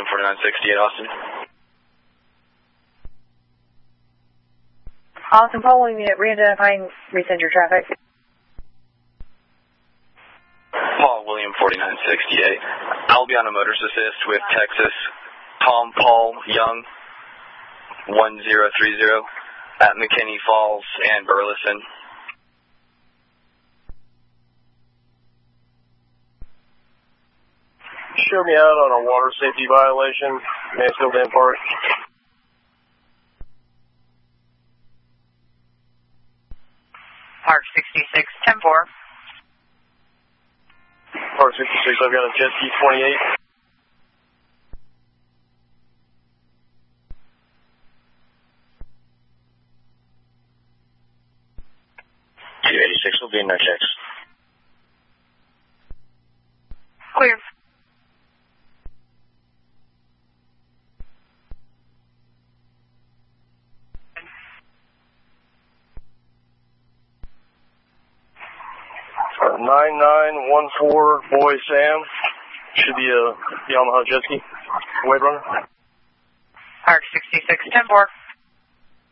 William 4968, Austin. Austin, following me at re-identifying, resend your traffic. Paul William 4968. I'll be on a motorist assist with Texas Tom Paul Young 1030 at McKinney Falls and Burleson. Show me out on a water safety violation, Mansfield Dam Park. Park 66, 10-4. Park 66, I've got a jet ski 28. Will be in no checks. Clear. Uh, 9914 Boy Sam. Should be a Yamaha jet ski. Wave runner. Park 66, 10-4.